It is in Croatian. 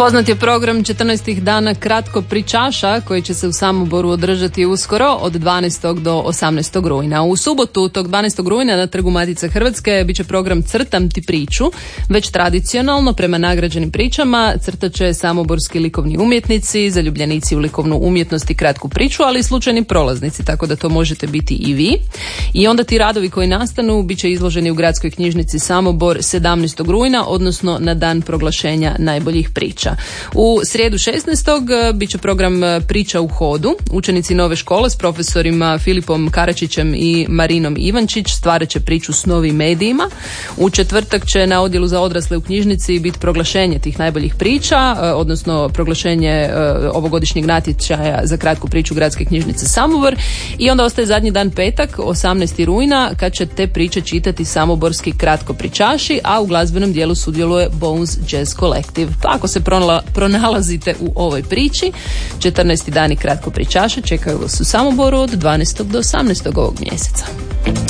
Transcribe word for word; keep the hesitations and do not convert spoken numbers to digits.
Poznat je program četrnaest dana Kratko pričaša koji će se u Samoboru održati uskoro od dvanaestog do osamnaestog rujna. U subotu tog dvanaestog rujna na Trgu Matice Hrvatske bit će program Crtam ti priču. Već tradicionalno prema nagrađenim pričama crtat će samoborski likovni umjetnici, zaljubljenici u likovnu umjetnost i kratku priču, ali i slučajni prolaznici, tako da to možete biti i vi. I onda ti radovi koji nastanu bit će izloženi u Gradskoj knjižnici Samobor sedamnaestog rujna, odnosno na dan proglašenja najboljih priča. U srijedu šesnaestog bit će program Priča u hodu. Učenici nove škole s profesorima Filipom Karačićem i Marinom Ivančić stvarat će priču s novim medijima. U četvrtak će na odjelu za odrasle u knjižnici biti proglašenje tih najboljih priča, odnosno proglašenje ovogodišnjeg natječaja za kratku priču Gradske knjižnice Samobor. I onda ostaje zadnji dan petak, osamnaestog rujna, kad će te priče čitati samoborski kratko pričaši, a u glazbenom dijelu sudjeluje Bones Jazz Collective. Pa ako se pronalazite u ovoj priči, četrnaesti dani Kratko pričaša čekaju vas u Samoboru od dvanaestog do osamnaestog ovog mjeseca.